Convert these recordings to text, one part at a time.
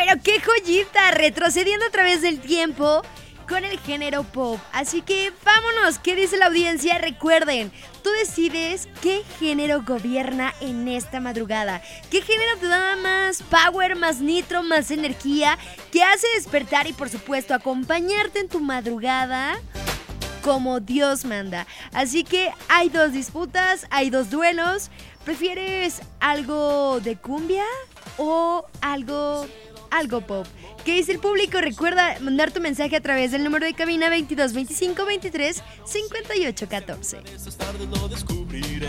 pero qué joyita, retrocediendo a través del tiempo con el género pop. Así que vámonos, ¿qué dice la audiencia? Recuerden, tú decides qué género gobierna en esta madrugada. ¿Qué género te da más power, más nitro, más energía? ¿Qué hace despertar y por supuesto acompañarte en tu madrugada como Dios manda? Así que hay dos disputas, hay dos duelos. ¿Prefieres algo de cumbia o algo pop? ¿Qué dice el público? Recuerda mandar tu mensaje a través del número de cabina 22 25 23 58 14. Estas tardes lo descubriré.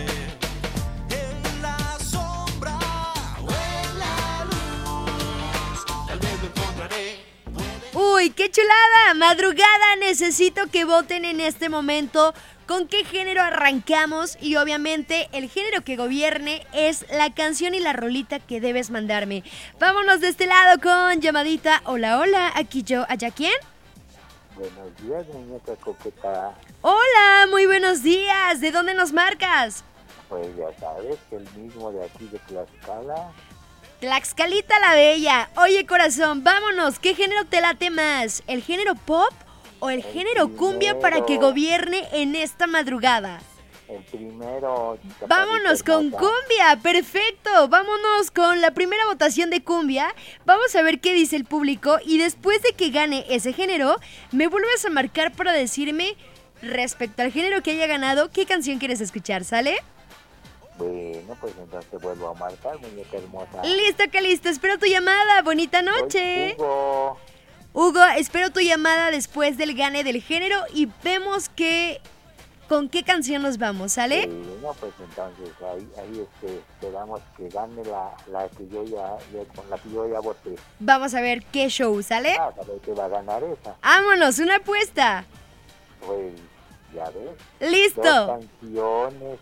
En la sombra o en la luz, tal vez lo encontraré. ¡Uy, qué chulada! Madrugada, necesito que voten en este momento con qué género arrancamos y obviamente el género que gobierne es la canción y la rolita que debes mandarme. Vámonos de este lado con llamadita. Hola, hola, aquí yo, ¿allá quién? Buenos días, muñeca coqueta. Hola, muy buenos días. ¿De dónde nos marcas? Pues ya sabes, el mismo de aquí de Tlaxcala. Tlaxcalita la Bella. Oye, corazón, vámonos. ¿Qué género te late más? ¿El género pop o el género cumbia para que gobierne en esta madrugada? El primero. Vámonos con cumbia, perfecto. Vámonos con la primera votación de cumbia. Vamos a ver qué dice el público y después de que gane ese género, me vuelves a marcar para decirme respecto al género que haya ganado, qué canción quieres escuchar, ¿sale? Bueno, pues entonces vuelvo a marcar, muñeca hermosa. Listo, que listo. Espero tu llamada. Bonita noche. Hugo. Hugo, espero tu llamada después del gane del género y vemos con qué canción nos vamos, ¿sale? Bueno, pues entonces ahí esperamos que gane la que yo con la que yo ya voté. Vamos a ver qué show, ¿sale? A ver qué va a ganar esa. Vámonos, una apuesta. Pues ya ves. Listo. Dos canciones.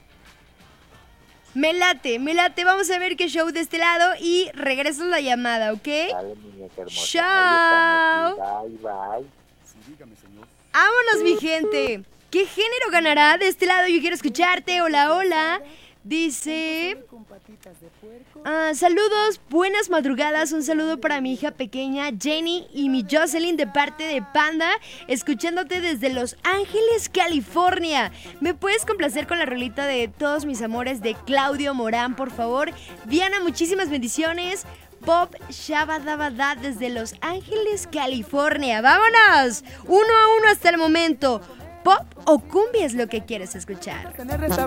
Me late. Vamos a ver qué show de este lado y regreso la llamada, ¿ok? Dale, muñeca hermosa. Chao. Bye, bye. Vámonos, mi gente. ¿Qué género ganará de este lado? Yo quiero escucharte. Hola, hola. Dice... saludos, buenas madrugadas. Un saludo para mi hija pequeña Jenny y mi Jocelyn de parte de Panda, escuchándote desde Los Ángeles, California. ¿Me puedes complacer con la rolita de Todos mis amores de Claudio Morán, por favor? Diana, muchísimas bendiciones. Pop Shabadabada desde Los Ángeles, California. ¡Vámonos! 1-1 hasta el momento. ¿Pop o cumbia es lo que quieres escuchar?